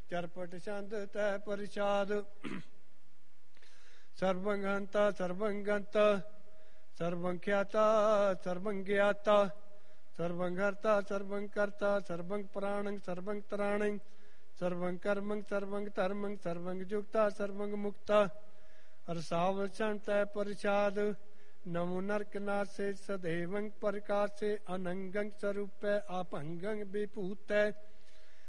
चरपट छंद तय परिषाद सर्वं हंता सर्वं गंता सर्वं ख्याता सर्वं ज्ञाता सर्वं हर्ता सर्वं कर्ता सर्वं प्राणं सर्वं त्राणं सर्वं कर्मं सर्वं धर्मं सर्वं युक्ता सर्वं मुक्ता हर्षावल छंद तय परिषाद नमो नरकनाथे सदैवं प्रकाशे अनंगं स्वरूपे अपंगं विभूते